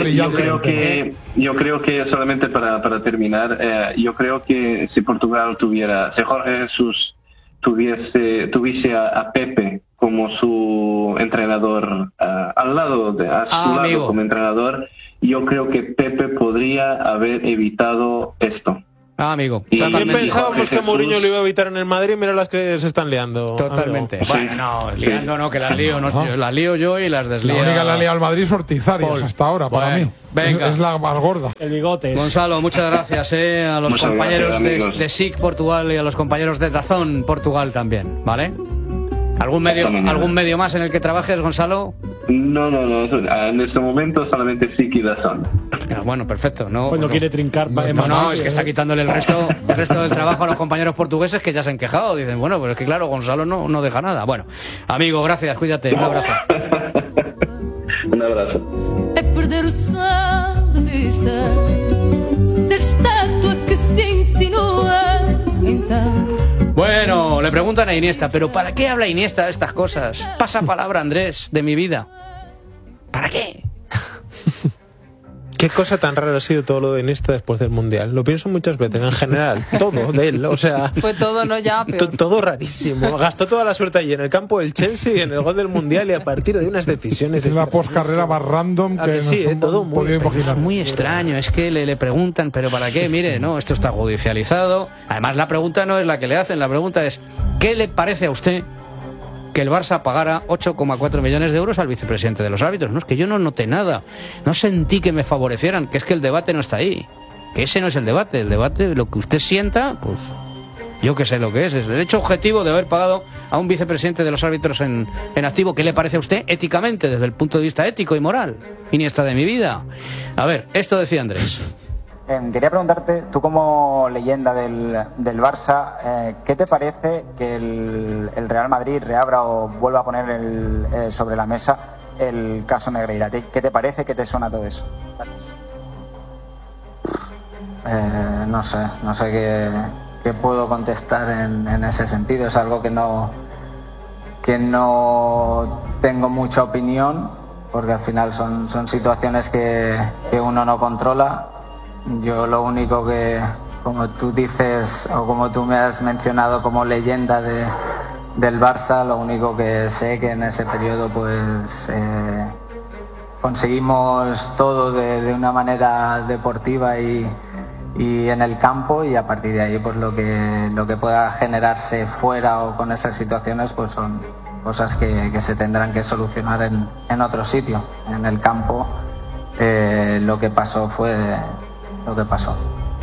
yo creo que solamente para terminar, yo creo que si Portugal si Jorge Jesús tuviese a Pepe como su entrenador, a su lado como entrenador, yo creo que Pepe podría haber evitado esto. Amigo. También pensábamos que Mourinho lo iba a evitar en el Madrid, mira las que se están liando. Totalmente. Amigo. Bueno, no, liando no, que las lío, las lío yo y las deslío. La única que la ha liado al Madrid es Ortizarias hasta ahora, para mí. Venga. Es la más gorda. El bigote. Gonzalo, muchas gracias a los compañeros de SIC Portugal y a los compañeros de DAZN Portugal también, ¿vale? ¿Algún medio más en el que trabajes, Gonzalo? No. En este momento solamente SIC y DAZN. Bueno, perfecto. No quiere trincar. No, es que está quitándole el resto del trabajo a los compañeros portugueses que ya se han quejado. Dicen, bueno, pero es que claro, Gonzalo no deja nada. Bueno, amigo, gracias, cuídate. Un abrazo. Un abrazo. Perder o sol de vista, ser estatua que se insinúa en Bueno, le preguntan a Iniesta, pero ¿para qué habla Iniesta de estas cosas? Pasa palabra, Andrés, de mi vida. ¿Para qué? Qué cosa tan rara ha sido todo lo de Iniesta después del Mundial. Lo pienso muchas veces, en general, todo de él, o sea... Fue todo, ¿no? Ya, peor. Todo rarísimo. Gastó toda la suerte allí en el campo del Chelsea, en el gol del Mundial y a partir de unas decisiones... Es la poscarrera más random que sí, todo muy... Es muy extraño, es que le preguntan, ¿pero para qué? Mire, no, esto está judicializado. Además, la pregunta no es la que le hacen, la pregunta es, ¿qué le parece a usted que el Barça pagara 8,4 millones de euros al vicepresidente de los árbitros? No, es que yo no noté nada, no sentí que me favorecieran, que es que el debate no está ahí, que ese no es el debate, lo que usted sienta, pues yo que sé lo que es el hecho objetivo de haber pagado a un vicepresidente de los árbitros en activo. ¿Qué le parece a usted éticamente, desde el punto de vista ético y moral? Iniesta de mi vida. A ver, esto decía Andrés. Quería preguntarte, tú como leyenda del Barça, ¿qué te parece que el Real Madrid reabra o vuelva a poner sobre la mesa el caso Negreira? ¿Qué te parece? ¿Qué te suena todo eso? No sé qué puedo contestar en ese sentido. Es algo que no tengo mucha opinión, porque al final son situaciones que uno no controla. Yo lo único que, como tú dices, o como tú me has mencionado como leyenda del Barça, lo único que sé que en ese periodo pues conseguimos todo de una manera deportiva y en el campo, y a partir de ahí pues lo que pueda generarse fuera o con esas situaciones pues son cosas que se tendrán que solucionar en otro sitio. En el campo lo que pasó fue lo que pasó.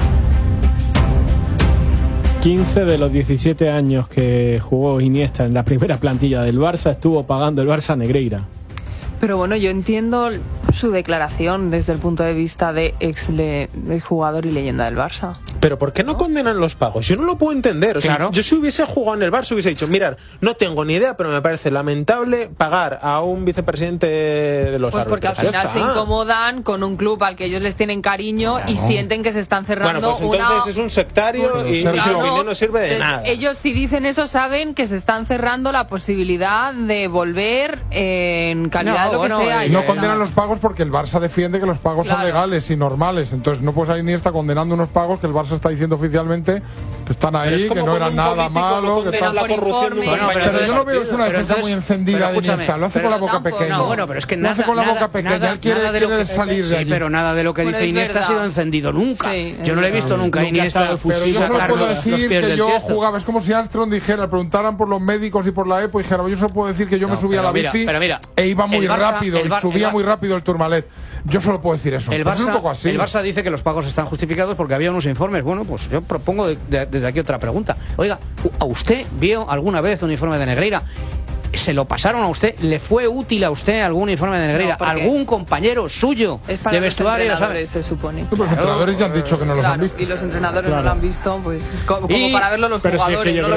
15 de los 17 años que jugó Iniesta en la primera plantilla del Barça estuvo pagando el Barça a Negreira. Pero bueno, yo entiendo su declaración desde el punto de vista de jugador y leyenda del Barça. Pero ¿por qué no condenan los pagos? Yo no lo puedo entender. O sea, claro. Yo si hubiese jugado en el Barça hubiese dicho, mirad, no tengo ni idea, pero me parece lamentable pagar a un vicepresidente de los árbitros. Porque al final se incomodan con un club al que ellos les tienen cariño, claro, y sienten que se están cerrando. Bueno, pues entonces es un sectario y su opinión no sirve de nada. Ellos, si dicen eso, saben que se están cerrando la posibilidad de volver en calidad de lo que sea. No condenan los pagos porque el Barça defiende que los pagos son legales y normales. Entonces no puedes ir ni estar condenando unos pagos que el Barça está diciendo oficialmente que están ahí, que no eran nada malo, que están la corrupción. Pero yo no veo, es una defensa muy encendida de Iniesta. Lo hace con la boca pequeña. No, bueno, pero es que lo hace con la boca pequeña. Él quiere salir de allí. Sí, pero nada de lo que dice Iniesta ha sido encendido nunca. Yo no le he visto nunca a Iniesta. Pero yo solo puedo decir que yo jugaba. Es como si Armstrong dijera, preguntaran por los médicos y por la EPO y dijera, yo solo puedo decir que yo me subía a la bici e iba muy rápido y subía muy rápido el Tourmalet. Yo solo puedo decir eso. El Barça dice que los pagos están justificados porque había unos informes. Bueno, pues yo propongo desde aquí otra pregunta. Oiga, ¿a usted vio alguna vez un informe de Negreira? ¿Se lo pasaron a usted? ¿Le fue útil a usted algún informe de Negreira? No, ¿algún compañero suyo de vestuario? Se supone. Los entrenadores ya han dicho que no los han visto. Y los entrenadores no lo han visto, pues como para verlo los jugadores. Yo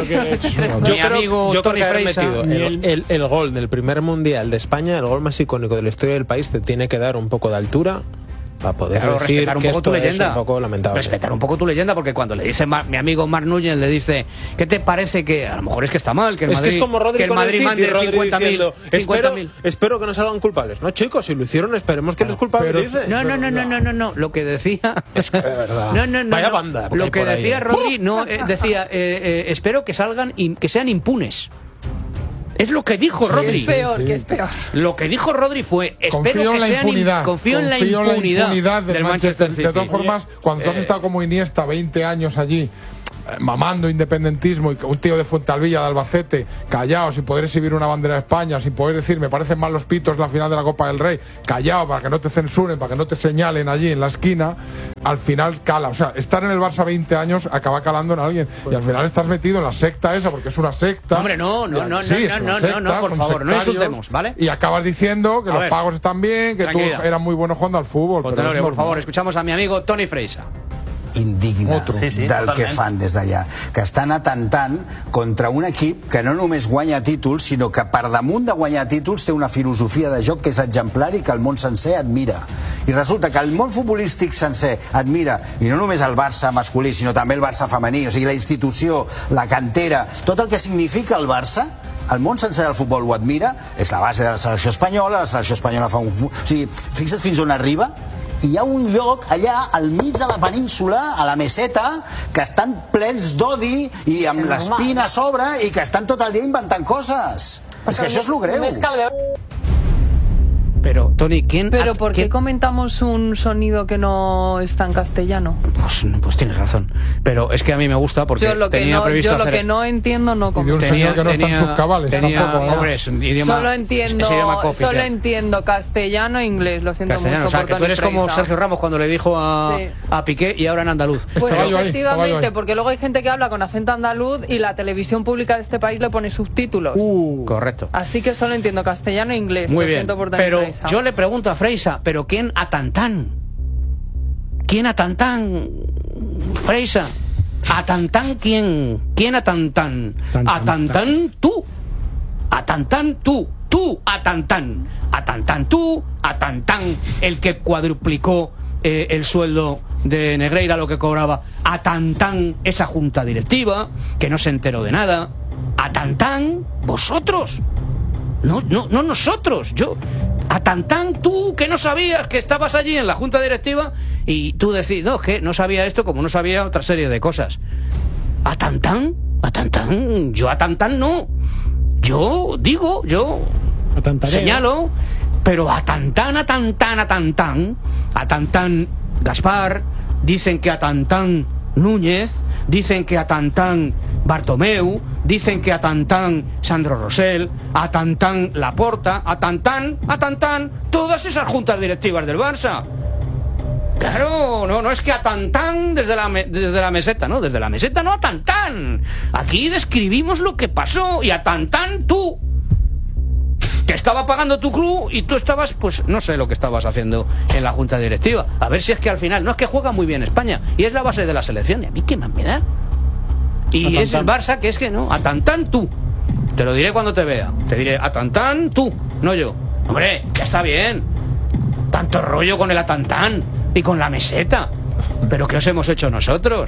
creo que haber metido el gol del primer Mundial de España, el gol más icónico de la historia del país, te tiene que dar un poco de altura para poder decir que esto es un poco lamentable. Respetar un poco tu leyenda, porque cuando le dice mi amigo Marc Núñez, le dice, ¿qué te parece que a lo mejor es que está mal, que el Madrid, es como Rodri, que el Madrid mande 50.000? Espero que no salgan culpables. No, chicos, si lo hicieron, esperemos que los culpabilicen. No, lo que decía es que de verdad. Vaya banda. Lo que decía Rodri, decía, espero que salgan y que sean impunes. Es lo que dijo Rodri. Es peor, que es peor. Lo que dijo Rodri fue, confío en la impunidad. Confío en la impunidad del Manchester City. De todas formas, cuando tú has estado como Iniesta 20 años allí, mamando independentismo, y un tío de Fuentealbilla, de Albacete, callado, sin poder exhibir una bandera de España, sin poder decir, me parecen mal los pitos en la final de la Copa del Rey, callado para que no te censuren, para que no te señalen allí en la esquina, al final cala. O sea, estar en el Barça 20 años acaba calando en alguien, y al final estás metido en la secta esa, porque es una secta. Hombre, no, por favor, no insultemos, ¿vale? Y acabas diciendo que los pagos están bien, que tú eras muy bueno jugando al fútbol. Por favor, escuchamos a mi amigo Toni Freixa. Indigna del que fan des d'allà, que estan atentant contra un equip que no només guanya títols, sinó que per damunt de guanyar títols té una filosofia de joc que és exemplar i que el món sencer admira. I resulta que el món futbolístic sencer admira, i no només el Barça masculí, sinó també el Barça femení, o sigui, la institució, la cantera, tot el que significa el Barça, el món sencer del futbol ho admira, és la base de la selecció espanyola fa un... O sigui, fixa't fins on arriba. I hi ha un lloc allà al mig de la península, a la meseta, que estan plens d'odi i amb l'espina a sobre i que estan tot el dia inventant coses. És que això és lo greu. Pero, Toni, ¿Pero por qué comentamos un sonido que no está en castellano? Pues tienes razón. Pero es que a mí me gusta porque tenía previsto hacer... Yo lo que no entiendo no comento. Y de un sonido que no está en sus cabales. Hombre, es un idioma... Solo entiendo castellano e inglés. Lo siento mucho. O sea, que tú eres como Sergio Ramos cuando le dijo a Piqué y ahora en andaluz. Pues efectivamente, porque luego hay gente que habla con acento andaluz y la televisión pública de este país le pone subtítulos. Correcto. Así que solo entiendo castellano e inglés. Muy bien, pero yo le pregunto a Freixa, ¿pero quién a Tantán? ¿Quién a Tantán? Freixa. ¿A Tantán quién? ¿Quién a Tantán? ¿A Tantán tú? ¿A Tantán tú? Tú a Tantán. ¿A Tantán tú? ¿A Tantán el que cuadruplicó el sueldo de Negreira, lo que cobraba? ¿A Tantán esa junta directiva que no se enteró de nada? ¿A Tantán vosotros? No nosotros, yo. A Tantán, tú que no sabías que estabas allí en la junta directiva y tú decís, no, que no sabía esto como no sabía otra serie de cosas. ¿A Tantán? Yo a Tantán no. Yo digo, señalo, pero a Tantán Gaspar, dicen que a Tantán Núñez, dicen que a Tantán Bartomeu, dicen que a Tantán Sandro Rosell, a Tantán Laporta, a Tantán, todas esas juntas directivas del Barça. Claro, no es que a Tantán desde la meseta, no, desde la meseta no a Tantán. Aquí describimos lo que pasó y a Tantán tú, que estaba pagando tu club y tú estabas, pues no sé lo que estabas haciendo en la junta directiva. A ver si es que al final, no es que juega muy bien España y es la base de la selección y a mí qué más me da. Y es el Barça que es que no, a Tantán tú. Te lo diré cuando te vea. Te diré, a Tantán tú, no yo. Hombre, ya está bien. Tanto rollo con el Atantán y con la meseta. ¿Pero qué os hemos hecho nosotros?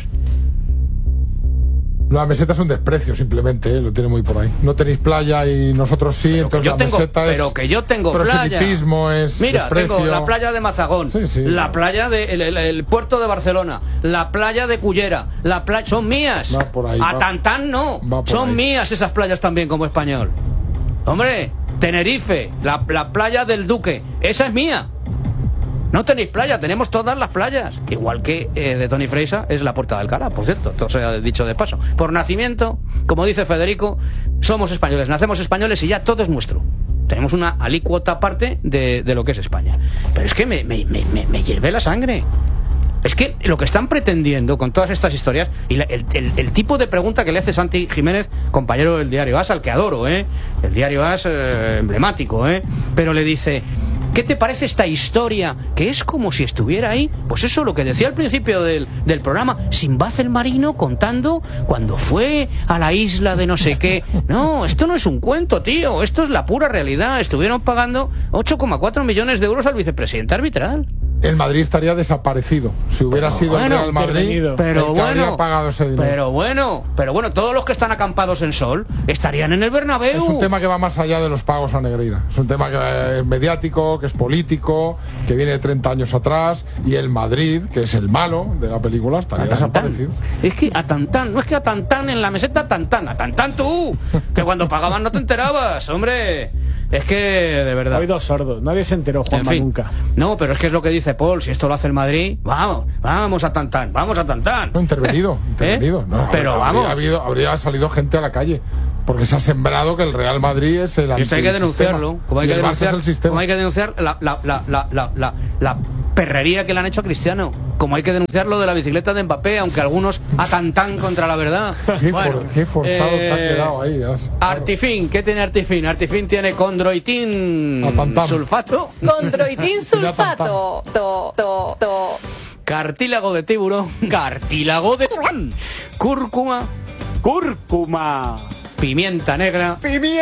La meseta es un desprecio, simplemente, lo tiene muy por ahí. No tenéis playa y nosotros sí, pero entonces la meseta pero que yo tengo playa. Es mira, desprecio. Tengo la playa de Mazagón, la playa de el puerto de Barcelona, la playa de Cullera, son mías. Va por ahí, a Tantán no, son mías esas playas también como español. Hombre, Tenerife, la playa del Duque, esa es mía. No tenéis playa, tenemos todas las playas. Igual que de Toni Freixa es la Puerta de Alcalá, por cierto, todo se ha dicho de paso. Por nacimiento, como dice Federico, somos españoles, nacemos españoles y ya todo es nuestro. Tenemos una alícuota aparte de lo que es España. Pero es que me hierve la sangre. Es que lo que están pretendiendo con todas estas historias y el tipo de pregunta que le hace Santi Jiménez, compañero del diario AS, al que adoro, el diario AS emblemático, pero le dice: ¿qué te parece esta historia? Que es como si estuviera ahí. Pues eso, lo que decía al principio del programa, Sinbad el marino contando cuando fue a la isla de no sé qué. No, esto no es un cuento, tío. Esto es la pura realidad. Estuvieron pagando 8,4 millones de euros al vicepresidente arbitral. el Madrid estaría desaparecido. Si hubiera sido el Real Madrid, pero el que habría pagado ese dinero. Pero bueno, todos los que están acampados en sol estarían en el Bernabéu. Es un tema que va más allá de los pagos a Negreira. Es un tema que es mediático, que es político, que viene de 30 años atrás, y el Madrid, que es el malo de la película, estaría desaparecido. Es que a Tantán, no es que a Tantán en la meseta, a Tantán tú, que cuando pagaban no te enterabas, hombre. Es que, de verdad. Ha habido sordos, nadie se enteró, Juanma, nunca. No, pero es que es lo que dice Paul, si esto lo hace el Madrid, vamos a Tantán. No, intervenido. No, pero habría salido gente a la calle. Porque se ha sembrado que el Real Madrid es el esto hay que denunciarlo. Como hay que denunciar la perrería que le han hecho a Cristiano. Como hay que denunciar lo de la bicicleta de Mbappé, aunque algunos atantan contra la verdad. Qué forzado te ha quedado ahí. Artifin, ¿qué tiene Artifin? Artifin tiene condroitín sulfato. Condroitín sulfato. Cartílago de tiburón. Cartílago de cúrcuma. Pimienta negra.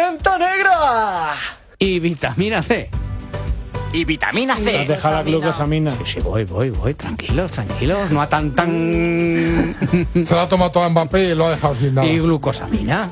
Y vitamina C. Has dejado la glucosamina. Sí, voy. Tranquilos. No a tan. Se la ha tomado toda Mbappé y lo ha dejado sin nada. Y glucosamina.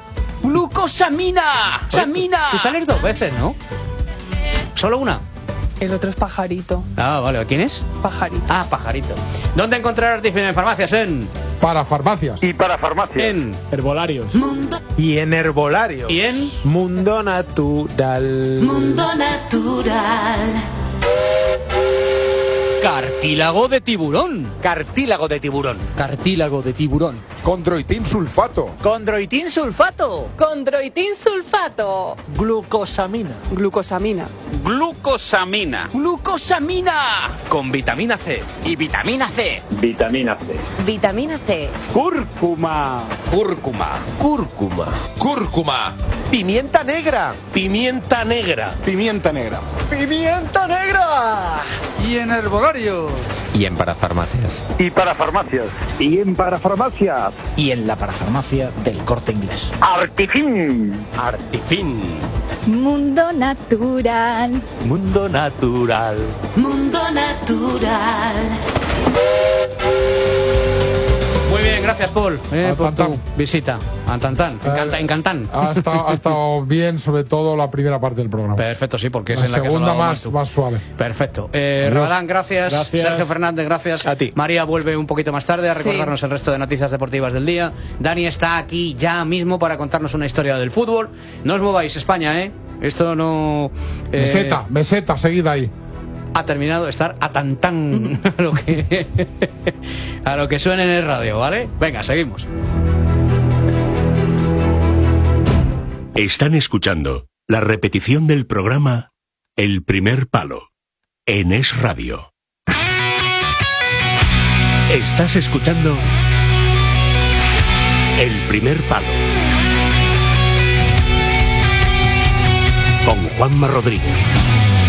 ¡Samina! Tú sales 2 veces, ¿no? ¿Solo una? El otro es Pajarito. Ah, vale. ¿Quién es? Pajarito. Ah, Pajarito. ¿Dónde encontrar Artifin? En farmacias, Para farmacias. Y para farmacias. En herbolarios. Y en herbolarios. Y en Mundo Natural. Cartílago de tiburón. Condroitín sulfato. Glucosamina. Con vitamina C. Y vitamina C. Cúrcuma. Pimienta negra. Y en herbolarios. Y en parafarmacias. Y para farmacias. Y en la parafarmacia del Corte Inglés. Artifin. Mundo natural. Muy bien, gracias Paul por tu visita a Tantán. Encantán. Ha estado bien, sobre todo la primera parte del programa. Perfecto, sí, porque es la en la segunda que más suave. Perfecto. Rabadán, gracias. Sergio Fernández, gracias. A ti. María vuelve un poquito más tarde a recordarnos el resto de noticias deportivas del día. Dani está aquí ya mismo para contarnos una historia del fútbol. No os mováis, España, Esto no... Meseta, seguida ahí. Ha terminado de estar a Tantán a lo que suene en el radio, ¿vale? Venga, seguimos. Están escuchando la repetición del programa El Primer Palo en Es Radio. Estás escuchando El Primer Palo con Juanma Rodríguez.